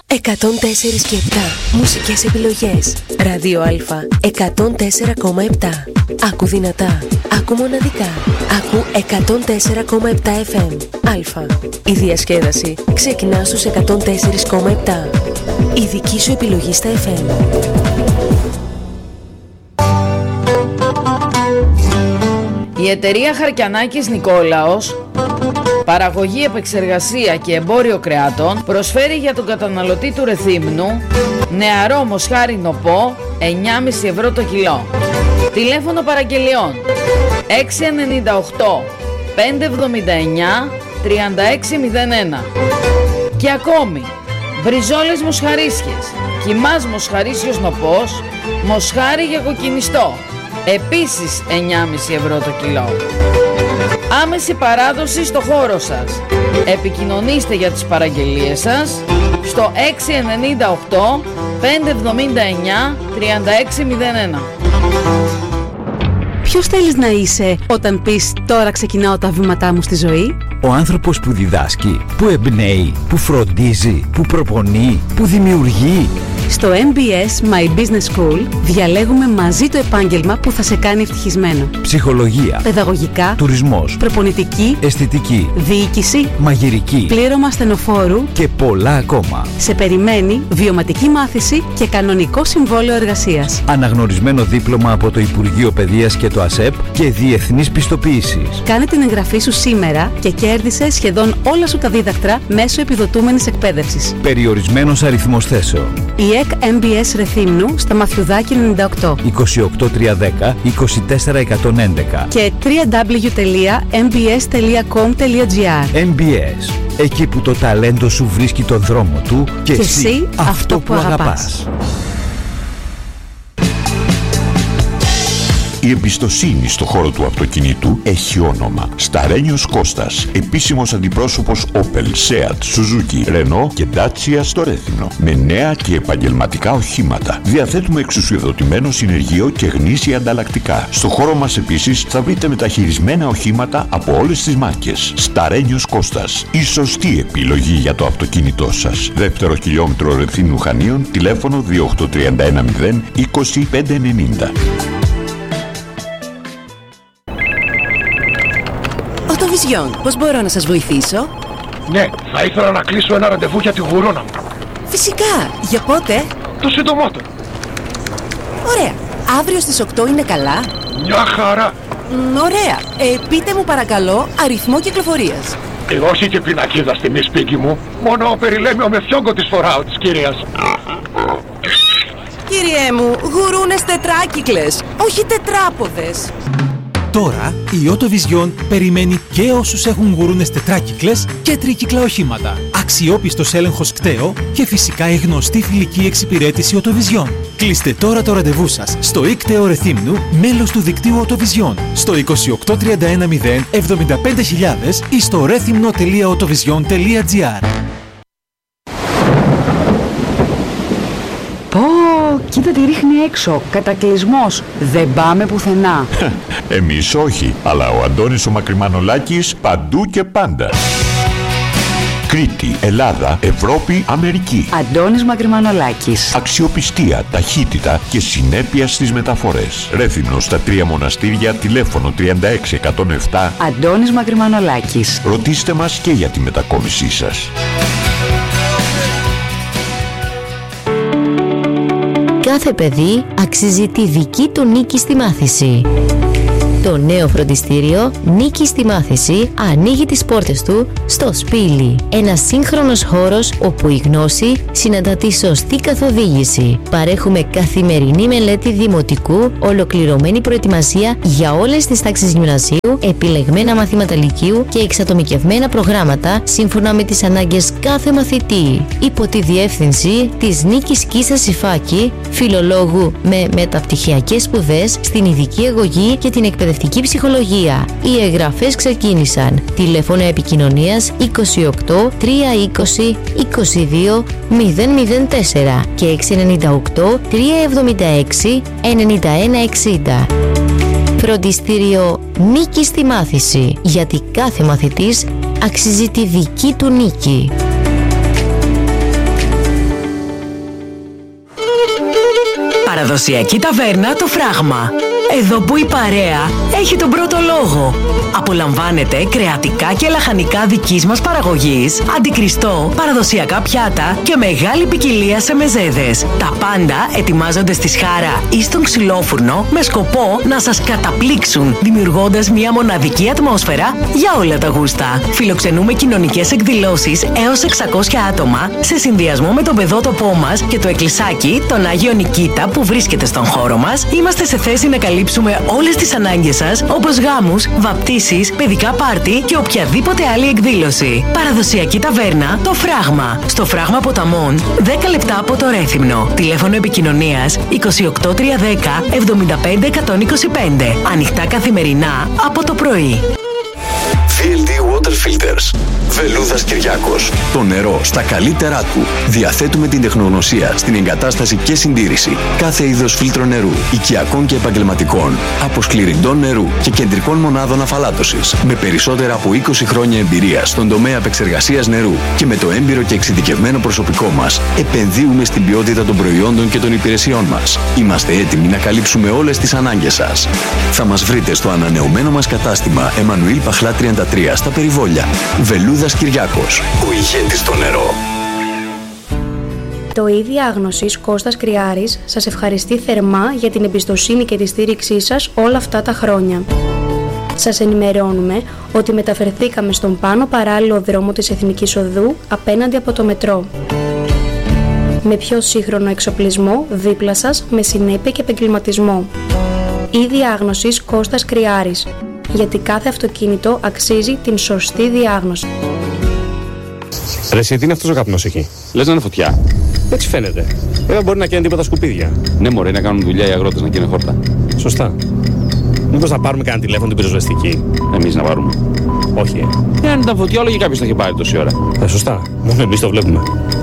104 και 7 μουσικές επιλογές. Ράδιο Α 104,7. Άκου δυνατά, άκου μοναδικά. Άκου 104,7 FM. Α. Η διασκέδαση ξεκινά στους 104,7. Η δική σου επιλογή στα FM. Η εταιρεία Χαρκιανάκης Νικόλαος, παραγωγή, επεξεργασία και εμπόριο κρεάτων, προσφέρει για τον καταναλωτή του Ρεθύμνου νεαρό μοσχάρι νοπό 9,5 ευρώ το κιλό. Τηλέφωνο παραγγελιών 698 579 3601. Και ακόμη μπριζόλες μοσχαρίσιες, κιμάς μοσχαρίσιος νοπός, μοσχάρι για κοκκινιστό, επίσης 9,5 ευρώ το κιλό. Άμεση παράδοση στο χώρο σας. Επικοινωνήστε για τις παραγγελίες σας στο 698 579 3601. Ποιος θέλεις να είσαι όταν πεις «Τώρα ξεκινάω τα βήματά μου στη ζωή»? Ο άνθρωπος που διδάσκει, που εμπνέει, που φροντίζει, που προπονεί, που δημιουργεί. Στο MBS My Business School διαλέγουμε μαζί το επάγγελμα που θα σε κάνει ευτυχισμένο. Ψυχολογία, παιδαγωγικά, τουρισμός, προπονητική, αισθητική, διοίκηση, μαγειρική, πλήρωμα στενοφόρου και πολλά ακόμα. Σε περιμένει βιωματική μάθηση και κανονικό συμβόλαιο εργασίας. Αναγνωρισμένο δίπλωμα από το Υπουργείο Παιδείας και το ΑΣΕΠ και διεθνής πιστοποίησης. Κάνε την εγγραφή σου σήμερα και κέρδισε σχεδόν όλα σου τα δίδακτρα μέσω επιδοτούμενης εκπαίδευσης. Περιορισμένος αριθμός θέσεων. Η ΕΚ MBS Ρεθύμνου στα Μαθιουδάκη 98 28310 24111 και www.mbs.com.gr. MBS, εκεί που το ταλέντο σου βρίσκει τον δρόμο του και εσύ αυτό που αγαπάς. Η εμπιστοσύνη στο χώρο του αυτοκινήτου έχει όνομα. Σταρένιος Κώστας, επίσημος αντιπρόσωπος Opel, Seat, Suzuki, Renault και Dacia στο Ρέθυμνο. Με νέα και επαγγελματικά οχήματα. Διαθέτουμε εξουσιοδοτημένο συνεργείο και γνήσια ανταλλακτικά. Στο χώρο μας επίσης θα βρείτε μεταχειρισμένα οχήματα από όλες τις μάρκες. Σταρένιος Κώστας, η σωστή επιλογή για το αυτοκίνητό σας. Δεύτερο χιλιόμετρο Ρεθύμνου Χανίων, τηλέφωνο 28310 20590. Οτοβιζιόν, πώς μπορώ να σας βοηθήσω? Ναι, θα ήθελα να κλείσω ένα ραντεβού για τη γουρόνα μου. Φυσικά, για πότε? Το συντομότερο. Ωραία, αύριο στις 8 είναι καλά? Μια χαρά. Ωραία, πείτε μου παρακαλώ αριθμό κυκλοφορίας. Όχι και πινακίδα στη μη σπίτι μου. Μόνο περιλέμιο με φιόγκο της φοράω της κυρίας. Κύριέ μου, γουρούνες τετράκυκλες, όχι τετράποδες. Τώρα η Οτοβιζιόν περιμένει και όσους έχουν γουρούνες τετράκυκλες και τρίκυκλα οχήματα. Αξιόπιστος έλεγχος κταίο και φυσικά η γνωστή φιλική εξυπηρέτηση Οτοβιζιόν. Κλείστε τώρα το ραντεβού σας στο ΙΚΤΕΟ Ρεθύμνου, μέλος του δικτύου Οτοβιζιόν, στο 28310 75000 ή στο rethymno.autovision.gr. Κοίτα τι ρίχνει έξω, κατακλυσμός, δεν πάμε πουθενά. Εμείς όχι, αλλά ο Αντώνης ο Μακριμανολάκης παντού και πάντα. Κρήτη, Ελλάδα, Ευρώπη, Αμερική. Αντώνης Μακριμανολάκης. Αξιοπιστία, ταχύτητα και συνέπεια στις μεταφορές. Ρέθυμνο στα 3 μοναστήρια, τηλέφωνο 36107. Αντώνης Μακριμανολάκης. Ρωτήστε μας και για τη μετακόμισή σας. Κάθε παιδί αξίζει τη δική του νίκη στη μάθηση. Το νέο φροντιστήριο Νίκη στη Μάθηση ανοίγει τις πόρτες του στο Σπήλι. Ένας σύγχρονος χώρος όπου η γνώση συναντά τη σωστή καθοδήγηση. Παρέχουμε καθημερινή μελέτη δημοτικού, ολοκληρωμένη προετοιμασία για όλες τις τάξεις γυμνασίου, επιλεγμένα μαθήματα λυκείου και εξατομικευμένα προγράμματα σύμφωνα με τις ανάγκες κάθε μαθητή. Υπό τη διεύθυνση της Νίκης Κίσας Ιφάκη, φιλολόγου με μεταπτυχιακές σπουδές στην ειδική αγωγή και την εκπαιδευτική ψυχολογία. Οι εγγραφές ξεκίνησαν. Τηλέφωνο επικοινωνίας 28 320 22 004 και 698 376 9160. Φροντιστήριο Νίκη στη Μάθηση, γιατί κάθε μαθητής αξίζει τη δική του νίκη. Παραδοσιακή ταβέρνα Το Φράγμα. Εδώ που η παρέα έχει τον πρώτο λόγο. Απολαμβάνετε κρεατικά και λαχανικά δικής μας παραγωγής, αντικριστό, παραδοσιακά πιάτα και μεγάλη ποικιλία σε μεζέδες. Τα πάντα ετοιμάζονται στη σχάρα ή στον ξυλόφουρνο με σκοπό να σας καταπλήξουν, δημιουργώντας μια μοναδική ατμόσφαιρα για όλα τα γούστα. Φιλοξενούμε κοινωνικές εκδηλώσεις έως 600 άτομα σε συνδυασμό με τον παιδότοπό μας και το εκκλησάκι τον Άγιο Νικήτα που βρίσκεται στον χώρο μας. Είμαστε σε θέση να καλύψουμε όλες τις ανάγκες σας, όπως γάμους, βαπτίσεις, παιδικά πάρτι και οποιαδήποτε άλλη εκδήλωση. Παραδοσιακή ταβέρνα Το Φράγμα. Στο Φράγμα Ποταμών, 10 λεπτά από το Ρέθυμνο. Τηλέφωνο επικοινωνίας 28310 75125. Ανοιχτά καθημερινά από το πρωί. VLD Water Filters. Βελούδας Κυριάκος. Το νερό στα καλύτερά του. Διαθέτουμε την τεχνογνωσία στην εγκατάσταση και συντήρηση κάθε είδος φίλτρο νερού, οικιακών και επαγγελματικών, αποσκληρυντών νερού και κεντρικών μονάδων αφαλάτωσης. Με περισσότερα από 20 χρόνια εμπειρία στον τομέα επεξεργασίας νερού και με το έμπειρο και εξειδικευμένο προσωπικό μας, επενδύουμε στην ποιότητα των προϊόντων και των υπηρεσιών μας. Είμαστε έτοιμοι να καλύψουμε όλες τις ανάγκες σας. Θα μας βρείτε στο ανανεωμένο μας κατάστημα Εμμανουήλ Παχλά 33 στα Περιβόλια. Βελούδας Κυριάκος, ο ηγέτης στο νερό. Το ΙΔ Διάγνωσης Κώστας Κρυάρης σας ευχαριστεί θερμά για την εμπιστοσύνη και τη στήριξή σας όλα αυτά τα χρόνια. Σας ενημερώνουμε ότι μεταφερθήκαμε στον πάνω παράλληλο δρόμο της Εθνικής Οδού απέναντι από το μετρό. Με πιο σύγχρονο εξοπλισμό δίπλα σας με συνέπεια και επαγγελματισμό. ΙΔ Διάγνωσης Κώστας Κρυάρης. Γιατί κάθε αυτοκίνητο αξίζει την σωστή διάγνωση. Ρε εσύ, τι είναι αυτός ο καπνός εκεί? Λες να είναι φωτιά? Έτσι φαίνεται. Δεν μπορεί να καίνε τίποτα σκουπίδια. Ναι μωρέ, να κάνουν δουλειά οι αγρότες, να καίνε χόρτα. Σωστά. Μήπως να πάρουμε κανένα τηλέφωνο την πυροσβεστική? Εμείς να πάρουμε? Όχι. Αν ήταν φωτιά, όλο και κάποιος θα είχε πάρει τόση ώρα. Σωστά. Μόνο εμείς το βλέπουμε.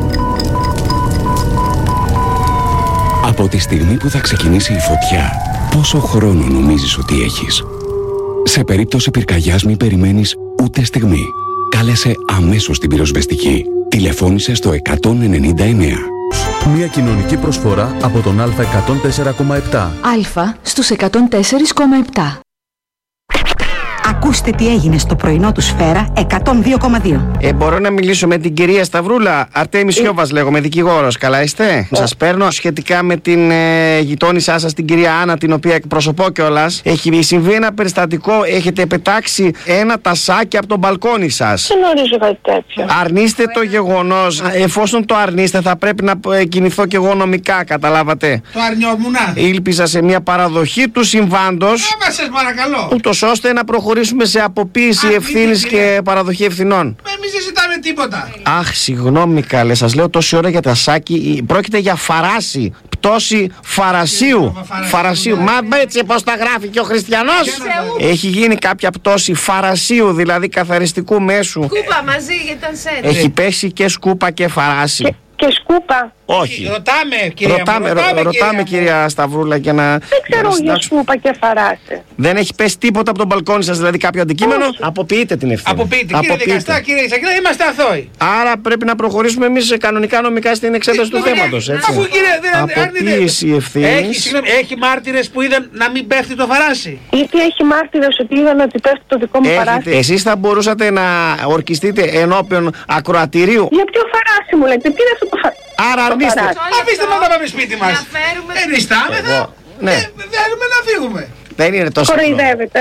Από τη στιγμή που θα ξεκινήσει η φωτιά, πόσο χρόνο νομίζεις ότι έχεις? Σε περίπτωση πυρκαγιάς μην περιμένεις ούτε στιγμή. Κάλεσε αμέσως την πυροσβεστική. Τηλεφώνησε στο 199. Μια κοινωνική προσφορά από τον Α104,7. Α στους 104,7. Ακούστε τι έγινε στο πρωινό του Σφαίρα 102,2. Μπορώ να μιλήσω με την κυρία Σταυρούλα? Αρτέμις Χιώβας λέγομαι, δικηγόρος. Καλά είστε? Σας παίρνω σχετικά με την γειτόνισά σας, την κυρία Άννα, την οποία εκπροσωπώ κιόλας. Έχει συμβεί ένα περιστατικό, έχετε πετάξει ένα τασάκι από τον μπαλκόνι σας. Δεν γνωρίζω κάτι τέτοιο. Αρνείστε το γεγονός. Εφόσον το αρνείστε, θα πρέπει να κινηθώ κι εγώ νομικά, καταλάβατε. Το αρνιόμουνα. Ήλπιζα σε μια παραδοχή του συμβάντος. Σας παρακαλώ. Ούτως ώστε να προχωρήσουμε σε αποποίηση ευθύνης και παραδοχή ευθυνών. Εμείς δεν ζητάμε τίποτα. Αχ, συγγνώμη καλέ, σας λέω τόση ώρα για τα σάκι. Πρόκειται για φαράση. Πτώση φαρασίου. Φαρασίου. Μα έτσι πώς τα γράφει και ο χριστιανός. Έχει γίνει κάποια πτώση φαρασίου, δηλαδή καθαριστικού μέσου. Σκούπα μαζί γιατί ήταν σέντ. Έχει πέσει και σκούπα και φαράση. Και σκούπα. Όχι. Ρωτάμε, κυρία Σταυρούλα για να. Δεν ξέρω για σκούπα και φαράση. Δεν έχει πέσει τίποτα από τον μπαλκόνι σας, δηλαδή κάποιο αντικείμενο. Αποποιείτε την ευθύνη. Αποποιείτε. Κύριε δικαστά, κύριε Ισαγγελέα, είμαστε αθώοι. Άρα πρέπει να προχωρήσουμε εμείς κανονικά νομικά στην εξέταση του θέματος. Αφού κύριε, αποποίηση ευθύνης. Έχει μάρτυρες που είδαν να μην πέφτει το φαράσι? Γιατί έχει μάρτυρες ότι είδαν ότι πέφτει το δικό μου φαράσι? Εσείς θα μπορούσατε να ορκιστείτε ενώπιον ακροατηρίου? Για ποιο φαράσι μου λέτε? Τι είναι αυτό το φαράσι? Άρα αρνείστε. Αφήστε μας να πάμε σπίτι μας. Ενιστάμεθα. Θέλουμε να φύγουμε. Δεν είναι τόσο. Κοροϊδεύετε.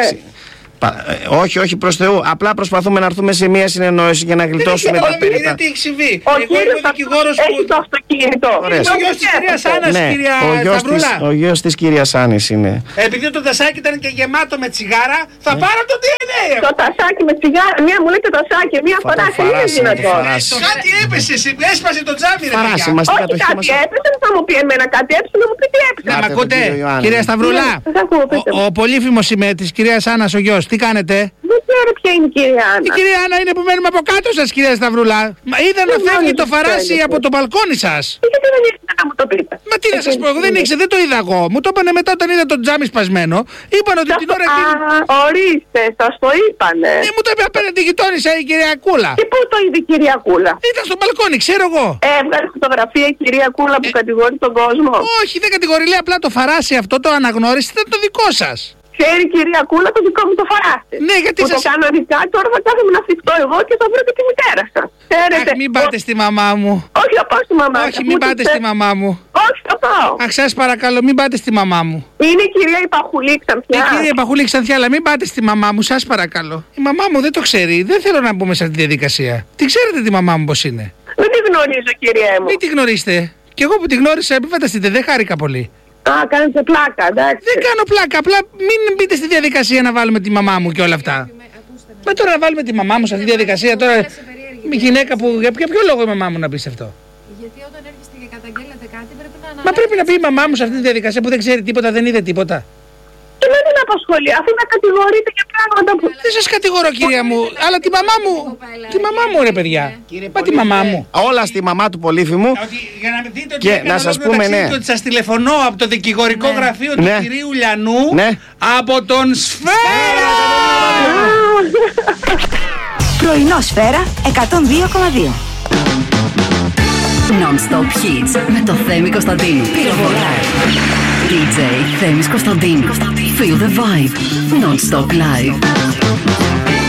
Όχι, προς Θεού. Απλά προσπαθούμε να έρθουμε σε μια συνεννόηση για να γλιτώσουμε τα περίπτωση. Είδατε τι έχει συμβεί. Ο κύριος δικηγόρος που έχει το αυτοκίνητο. Ο γιος της κυρίας Άννας, κυρία Σταυρούλα. Ο γιος της κυρίας Άννης είναι. Επειδή το τασάκι ήταν και γεμάτο με τσιγάρα, θα πάρω το DNA. Το τασάκι με τσιγάρα, μία μου λέει το τασάκι, μία φαράση, δεν είναι δυνατόν. Κάτι έπεσε, έσπασε το τζάμι, ρε παιδιά. Όχι, κάτι έπεσε, δεν θα μου πει εμένα κάτι έπεσε, να μου πει τι έπεσε. Να μ' ακούτε, κυρία Σταυρούλα, ο πολύφημος είμαι της κυρίας Άννας ο γιος, τι κάνετε? Δεν ξέρω ποια είναι η κυρία Άννα. Η κυρία Άννα είναι που μένουμε από κάτω σας, κυρία Σταυρούλα. Είδα να φεύγει το φαράσι από το μπαλκόνι σας. Γιατί δεν ήρθατε να μου το το πείτε. Μα τι να σας πω, εγώ δεν ήξερα, δεν το είδα εγώ. Μου το είπανε μετά όταν είδα τον τζάμι σπασμένο. Είπαν ότι την ώρα εκείνη. Ορίστε, σας το είπανε. Ναι, μου το είπε απέναντι η γειτόνισσα η κυρία Κούλα. Και πού το είδε η κυρία Κούλα? Ήταν στο μπαλκόνι, ξέρω εγώ. Έβγαλε φωτογραφία η κυρία Κούλα που κατηγορεί τον κόσμο. Όχι, δεν κατηγορεί, λέει απλά το φαράσι αυτό, το αναγνώρισε, ήταν το δικό σας. Ξέρει η κυρία Κούλα το δικό μου το φαράσι. Ναι, γιατί που το κανονικά τώρα θα κάθομαι να φυκτώ εγώ και θα βρω και τη μητέρα σας. Ξέρετε. Αχ, μην πάτε στη μαμά μου. Όχι, θα πάω στη μαμά μου. Όχι, μην πάτε στη μαμά μου. Όχι, θα πάω. Αχ, σας παρακαλώ, μην πάτε στη μαμά μου. Είναι η κυρία Ιπαχουλή Ξανθιά. Η κυρία Ιπαχουλή Ξανθιά, αλλά μην πάτε στη μαμά μου, σας παρακαλώ. Η μαμά μου δεν το ξέρει, δεν θέλω να μπούμε σε αυτή τη διαδικασία. Τι ξέρετε τη μαμά μου πώς είναι? Δεν τη γνωρίζω, κυρία μου. Μην τη γνωρίσετε. Και εγώ που τη γνώρισα, μην φανταστείτε, δεν χάρηκα πολύ. Α, κάνετε πλάκα, εντάξει. Δεν κάνω πλάκα, απλά μην μπείτε στη διαδικασία να βάλουμε τη μαμά μου και όλα αυτά. Μα τώρα να βάλουμε τη μαμά μου σε αυτή τη διαδικασία, τώρα η γυναίκα που. Για ποιο λόγο η μαμά μου να πει σε αυτό? Γιατί όταν έρχεστε και καταγγέλλετε κάτι πρέπει να αναφέρετε. Μα πρέπει να πει η μαμά μου σε αυτή τη διαδικασία που δεν ξέρει τίποτα, δεν είδε τίποτα. Και δεν την απασχολεί, αφού να κατηγορείτε για πράγματα που. Δεν σας κατηγορώ, κυρία μου, αλλά τη μαμά μου. Τη μαμά μου, ρε παιδιά. Μα τη μαμά μου. Όλα στη μαμά του Πολύφημου. Για να δείτε και να σας πούμε, ναι. Ότι σας τηλεφωνώ από το δικηγορικό γραφείο του κυρίου Λιανού από τον Σφαίρα. Πρωινό Σφαίρα 102,2. Non-stop hits με το Θέμη Κωνσταντίνου. DJ Θέμης Κωνσταντίνου. Feel the vibe. Non-stop live.